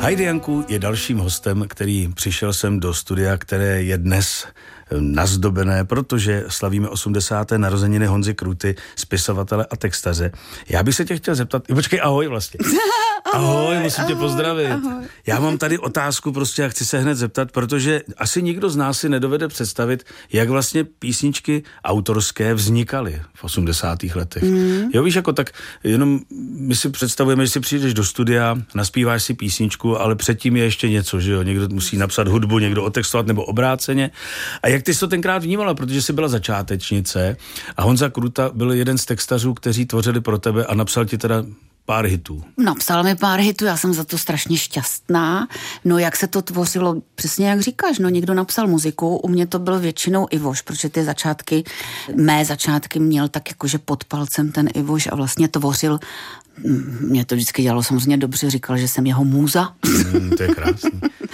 Heidi Janku je dalším hostem, který přišel sem do studia, které je dnes nazdobené, protože slavíme 80. narozeniny Honzy Kruty, spisovatele a textaře. Já bych se tě chtěl zeptat, počkej, ahoj vlastně. Ahoj, musím tě pozdravit. Ahoj. Já mám tady otázku prostě a chci se hned zeptat, protože asi nikdo z nás si nedovede představit, jak vlastně písničky autorské vznikaly v 80. letech. Jo, víš, jako tak jenom my si představujeme, že si přijdeš do studia, naspíváš si písničku, ale předtím je ještě něco, že jo, někdo musí napsat hudbu, někdo otextovat nebo obráceně. A jak ty jsi to tenkrát vnímala, protože jsi byla začátečnice a Honza Kruta byl jeden z textařů, kteří tvořili pro tebe a napsal ti teda pár hitů. Napsal mi pár hitů, já jsem za to strašně šťastná. No jak se to tvořilo, přesně jak říkáš, no někdo napsal muziku, u mě to byl většinou Ivoš, protože ty začátky, mé začátky měl tak jakože pod palcem ten Ivoš a vlastně tvořil. Mě to vždycky dělalo samozřejmě dobře, říkal, že jsem jeho můza. To je krásný.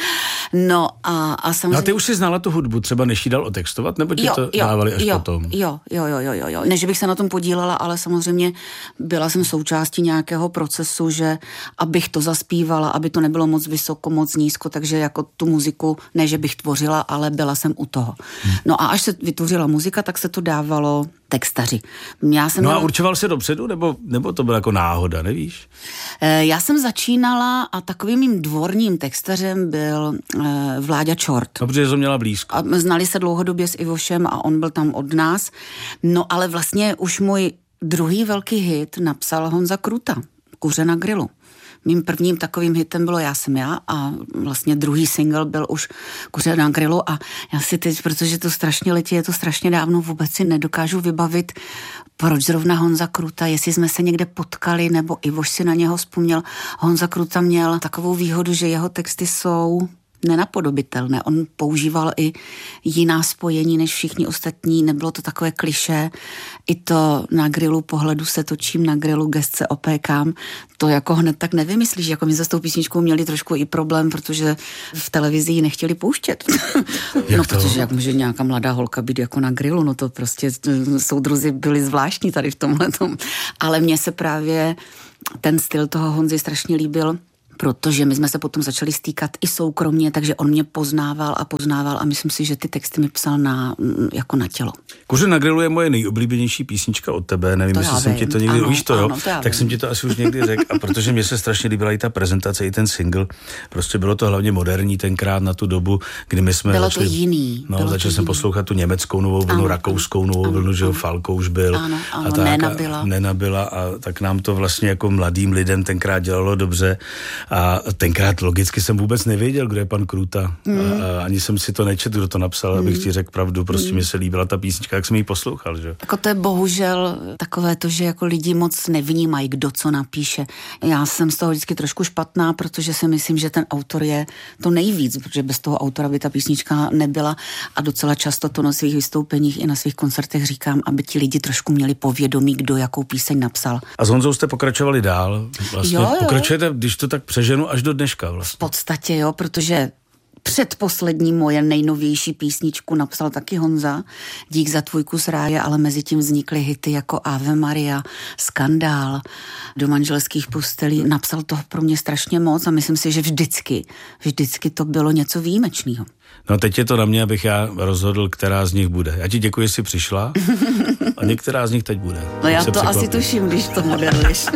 No a samozřejmě... No a ty už si znala tu hudbu, třeba než jí dal otextovat, nebo ti to dávali až potom? Jo. Ne, že bych se na tom podílela, ale samozřejmě byla jsem součástí nějakého procesu, že abych to zaspívala, aby to nebylo moc vysoko, moc nízko, takže jako tu muziku, ne, že bych tvořila, ale byla jsem u toho. No a až se vytvořila muzika, tak se to dávalo textaři. A určoval se dopředu, nebo to byla jako náhoda, nevíš? Já jsem začínala a takovým mým dvorním textařem byl Vláďa Čort. No, protože to měla blízko. A znali se dlouhodobě s Ivošem a on byl tam od nás. No ale vlastně už můj druhý velký hit napsal Honza Kruta, Kuře na grilu. Mým prvním takovým hitem bylo Já jsem já a vlastně druhý single byl už Kuře na grilu a já si teď, protože to strašně letí, je to strašně dávno, vůbec si nedokážu vybavit, proč zrovna Honza Kruta, jestli jsme se někde potkali, nebo Ivoš si na něho vzpomněl. Honza Kruta měl takovou výhodu, že jeho texty jsou nenapodobitelné. On používal i jiná spojení než všichni ostatní, nebylo to takové klišé. I to na grilu pohledu se točím, na grilu gestce opékám. To jako hned tak nevymyslíš. Jako my za s tou písničkou měli trošku i problém, protože v televizi ji nechtěli pouštět. No, protože jak může nějaká mladá holka být jako na grilu, no to prostě soudruzi byli zvláštní tady v tomhletom. Ale mně se právě ten styl toho Honzy strašně líbil, protože my jsme se potom začali stýkat i soukromně, takže on mě poznával a myslím si, že ty texty mi psal jako na tělo. Kuře na grilu je moje nejoblíbenější písnička od tebe, nevím, jestli jsem ti to někdy, víš to, jo? Tak jsem ti to asi už někdy řekl, a protože mě se strašně líbila i ta prezentace, i ten single, prostě bylo to hlavně moderní tenkrát na tu dobu, kdy my jsme bylo začali, to jiný. No, začali jsem poslouchat tu německou novou vlnu, rakouskou novou vlnu, že jo, Falko už byl. A tak, nenabyla a tak nám to vlastně jako mladým lidem tenkrát dělalo dobře. A tenkrát logicky jsem vůbec nevěděl, kdo je pan Kruta. A ani jsem si to nečetl, kdo to napsal, abych ti řekl pravdu. Prostě mi se líbila ta písnička, jak jsem ji poslouchal, že? Jako to je bohužel takové to, že jako lidi moc nevnímají, kdo co napíše. Já jsem z toho vždycky trošku špatná, protože si myslím, že ten autor je to nejvíc, protože bez toho autora by ta písnička nebyla a docela často to na svých vystoupeních i na svých koncertech říkám, aby ti lidi trošku měli povědomí, kdo jakou píseň napsal. A s Honzou jste pokračovali dál? Vlastně jo. Pokračujete, když to tak přeženu, až do dneška vlastně. V podstatě jo, protože předposlední moje nejnovější písničku napsal taky Honza, Dík za tvůj kus ráje, ale mezi tím vznikly hity jako Ave Maria, Skandál, Do manželských postelí. Napsal toho pro mě strašně moc a myslím si, že vždycky to bylo něco výjimečného. No teď je to na mě, abych já rozhodl, která z nich bude. Já ti děkuji, že jsi přišla a některá z nich teď bude. No já to asi tuším, když to moderuješ.